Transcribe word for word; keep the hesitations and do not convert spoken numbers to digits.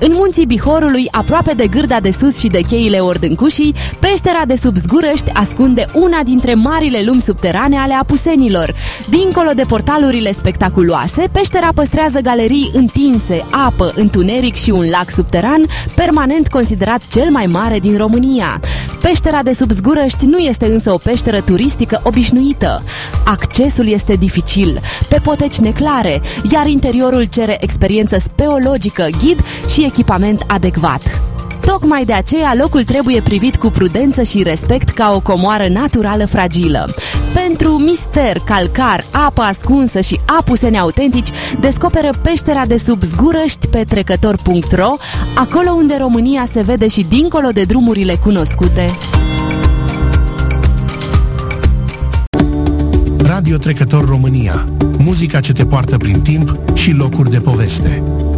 În munții Bihorului, aproape de Gârda de Sus și de cheile Ordâncușii, peștera de sub Zgurăști ascunde una dintre marile lumi subterane ale apusenilor. Dincolo de portalurile spectaculoase, peștera păstrează galerii întinse, apă, întuneric și un lac subteran, permanent considerat cel mai mare din România. Peștera de sub Zgurăști nu este însă o peșteră turistică obișnuită. Accesul este dificil, pe poteci neclare, iar interiorul cere experiență speologică, ghid și echipament adecvat. Tocmai de aceea locul trebuie privit cu prudență și respect ca o comoară naturală fragilă. Pentru mister, calcar, apă ascunsă și apuseni autentici, descoperă peștera de sub Zgurăști pe trecător punct ro, acolo unde România se vede și dincolo de drumurile cunoscute. Radio Trecător România. Muzica ce te poartă prin timp și locuri de poveste.